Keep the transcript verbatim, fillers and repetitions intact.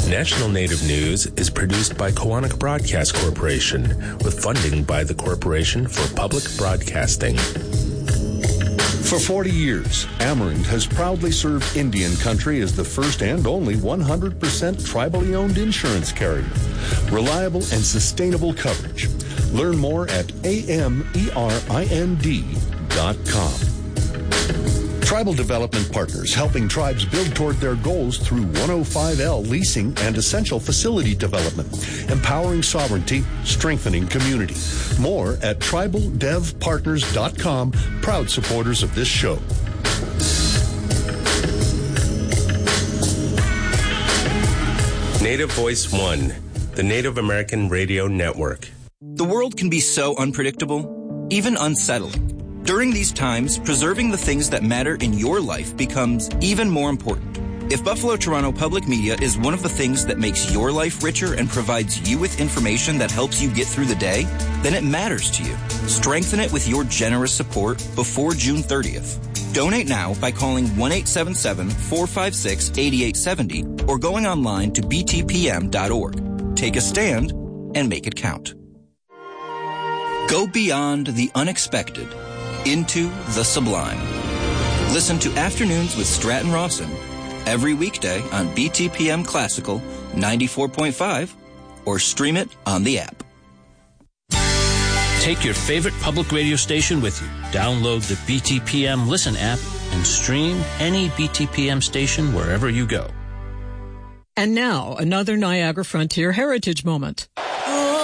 National Native News is produced by Koahnic Broadcast Corporation with funding by the Corporation for Public Broadcasting. For forty years, Amarant has proudly served Indian country as the first and only one hundred percent tribally owned insurance carrier. Reliable and sustainable coverage. Learn more at A M E R I N D dot com. Tribal Development Partners, helping tribes build toward their goals through one oh five L leasing and essential facility development, empowering sovereignty, strengthening community. More at tribal dev partners dot com, proud supporters of this show. Native Voice One, the Native American Radio Network. The world can be so unpredictable, even unsettling. During these times, preserving the things that matter in your life becomes even more important. If Buffalo Toronto Public Media is one of the things that makes your life richer and provides you with information that helps you get through the day, then it matters to you. Strengthen it with your generous support before June thirtieth. Donate now by calling one eight seven seven, four five six, eight eight seven zero or going online to b t p m dot org. Take a stand and make it count. Go beyond the unexpected into the sublime. Listen to Afternoons with Stratton Rawson every weekday on B T P M Classical ninety-four point five or stream it on the app. Take your favorite public radio station with you. Download the B T P M Listen app and stream any B T P M station wherever you go. And now, another Niagara Frontier Heritage Moment.